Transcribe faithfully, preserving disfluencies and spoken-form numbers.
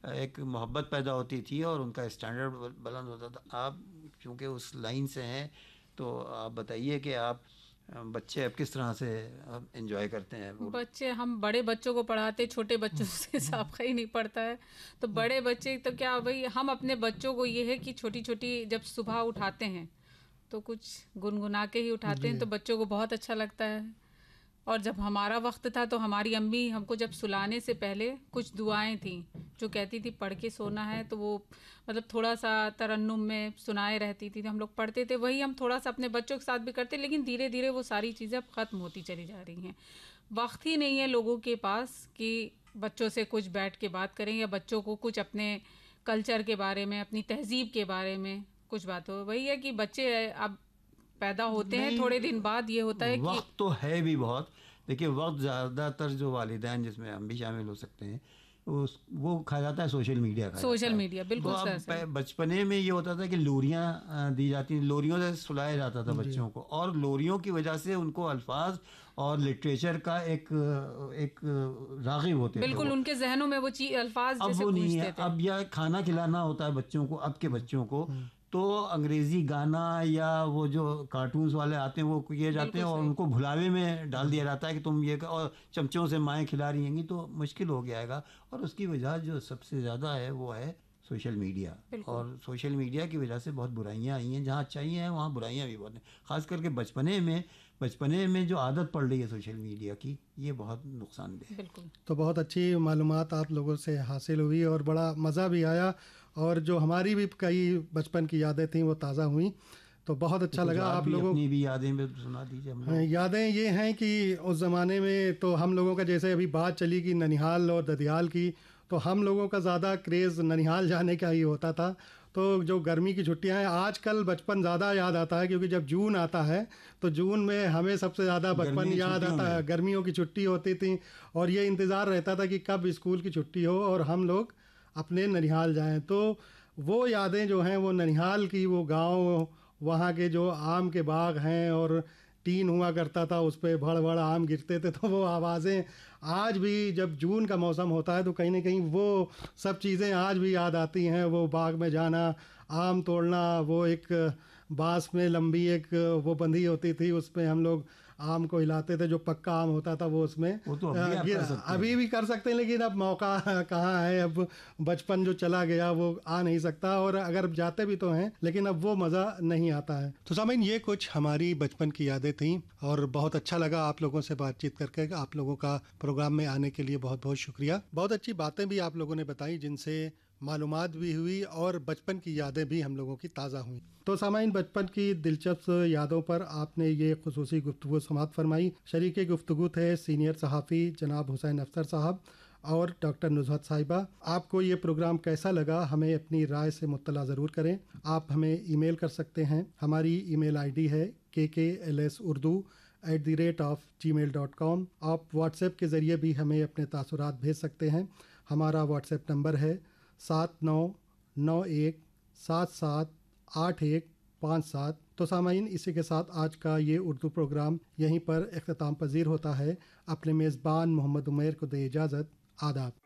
ایک محبت پیدا ہوتی تھی اور ان کا اسٹینڈرڈ بلند ہوتا تھا. آپ چونکہ اس لائن سے ہیں تو آپ بتائیے کہ آپ بچے اب کس طرح سے انجوائے کرتے ہیں؟ بچے ہم بڑے بچوں کو پڑھاتے, چھوٹے بچوں سے سابقہ ہی نہیں پڑتا ہے. تو بڑے بچے تو کیا بھائی, ہم اپنے بچوں کو یہ ہے کہ چھوٹی چھوٹی جب صبح اٹھاتے ہیں تو کچھ گنگنا کے ہی اٹھاتے ہیں, تو بچوں کو بہت اچھا لگتا ہے. اور جب ہمارا وقت تھا تو ہماری امی ہم کو جب سلانے سے پہلے کچھ دعائیں تھیں جو کہتی تھی پڑھ کے سونا ہے, تو وہ مطلب تھوڑا سا ترنم میں سنائے رہتی تھی, تو ہم لوگ پڑھتے تھے. وہی ہم تھوڑا سا اپنے بچوں کے ساتھ بھی کرتے, لیکن دھیرے دھیرے وہ ساری چیزیں اب ختم ہوتی چلی جا رہی ہیں. وقت ہی نہیں ہے لوگوں کے پاس کہ بچوں سے کچھ بیٹھ کے بات کریں یا بچوں کو کچھ اپنے کلچر کے بارے میں, اپنی تہذیب کے بارے میں کچھ بات ہو. وہی ہے کہ بچے اب پیدا ہوتے ہیں, تھوڑے دن بعد یہ ہوتا ہے کہ وقت تو ہے بھی بہت. دیکھیے وقت زیادہ تر جو والدین, جس میں ہم بھی شامل ہو سکتے ہیں, وہ کھا جاتا ہے سوشل میڈیا کھا سوشل جاتا ہے. میڈیا بالکل تو اب صحیح. بچپنے میں یہ ہوتا تھا کہ لوریاں دی جاتی, لوریوں سے سلایا جاتا تھا بچوں کو, اور لوریوں کی وجہ سے ان کو الفاظ اور لٹریچر کا ایک ایک راغب ہوتے تھے. بالکل ان کے ذہنوں میں وہ چیز الفاظ اب جیسے وہ نہیں ہے. گونجتے تھے. اب یا کھانا کھلانا ہوتا ہے بچوں کو, اب کے بچوں کو, تو انگریزی گانا یا وہ جو کارٹونز والے آتے ہیں وہ کیے جاتے ہیں اور ان کو بھلاوے میں ڈال دیا جاتا ہے کہ تم یہ, اور چمچوں سے مائیں کھلا رہی ہیں گی, تو مشکل ہو گیا گا. اور اس کی وجہ جو سب سے زیادہ ہے وہ ہے سوشل میڈیا. اور سوشل میڈیا کی وجہ سے بہت برائیاں آئی ہیں. جہاں اچھائیاں ہیں وہاں برائیاں بھی بہت ہیں, خاص کر کے بچپنے میں بچپنے میں جو عادت پڑ رہی ہے سوشل میڈیا کی, یہ بہت نقصان دہ ہے. بالکل. تو بہت اچھی معلومات آپ لوگوں سے حاصل ہوئی اور بڑا مزہ بھی آیا, اور جو ہماری بھی کئی بچپن کی یادیں تھیں وہ تازہ ہوئیں, تو بہت اچھا لگا. آپ لوگوں اپنی بھی یادیں سنا دیجیے. یادیں یہ ہیں کہ اس زمانے میں تو ہم لوگوں کا, جیسے ابھی بات چلی کہ ننیہال اور ددیال کی, تو ہم لوگوں کا زیادہ کریز ننیہال جانے کا ہی ہوتا تھا. تو جو گرمی کی چھٹیاں ہیں, آج کل بچپن زیادہ یاد آتا ہے, کیونکہ جب جون آتا ہے تو جون میں ہمیں سب سے زیادہ بچپن یاد آتا ہے. گرمیوں کی چھٹی ہوتی تھی اور یہ انتظار رہتا تھا کہ کب اسکول کی چھٹی ہو اور ہم لوگ اپنے ننیہال جائیں. تو وہ یادیں جو ہیں وہ ننیہال کی, وہ گاؤں, وہاں کے جو آم کے باغ ہیں اور ٹین ہوا کرتا تھا, اس پہ بڑ بڑ آم گرتے تھے, تو وہ آوازیں آج بھی جب جون کا موسم ہوتا ہے تو کہیں نہ کہیں وہ سب چیزیں آج بھی یاد آتی ہیں. وہ باغ میں جانا, آم توڑنا, وہ ایک بانس میں لمبی ایک وہ بندھی ہوتی تھی, اس پہ ہم لوگ آم کو ہلاتے تھے, جو پکا آم ہوتا تھا وہ اس میں. وہ تو ابھی, ابھی بھی کر سکتے ہیں, لیکن اب موقع کہاں ہے, اب بچپن جو چلا گیا وہ آ نہیں سکتا, اور اگر جاتے بھی تو ہیں لیکن اب وہ مزہ نہیں آتا ہے. تو سامعین, یہ کچھ ہماری بچپن کی یادیں تھیں اور بہت اچھا لگا آپ لوگوں سے بات چیت کر کے. آپ لوگوں کا پروگرام میں آنے کے لیے بہت بہت شکریہ. بہت اچھی باتیں بھی آپ لوگوں نے بتائی جن سے معلومات بھی ہوئی اور بچپن کی یادیں بھی ہم لوگوں کی تازہ ہوئیں. تو سامعین, بچپن کی دلچسپ یادوں پر آپ نے یہ خصوصی گفتگو سماعت فرمائی. شریک گفتگو تھے سینئر صحافی جناب حسین افسر صاحب اور ڈاکٹر نزہت صاحبہ. آپ کو یہ پروگرام کیسا لگا ہمیں اپنی رائے سے مطلع ضرور کریں. آپ ہمیں ای میل کر سکتے ہیں. ہماری ای میل آئی ڈی ہے کے کے L S Urdu at the rate of G mile dot com. آپ واٹس ایپ کے ذریعے بھی ہمیں اپنے تاثرات بھیج سکتے ہیں. ہمارا واٹس ایپ نمبر ہے سات نو نو ایک سات سات آٹھ ایک پانچ سات. تو سامعین, اسی کے ساتھ آج کا یہ اردو پروگرام یہیں پر اختتام پذیر ہوتا ہے. اپنے میزبان محمد عمیر کو دے اجازت. آداب.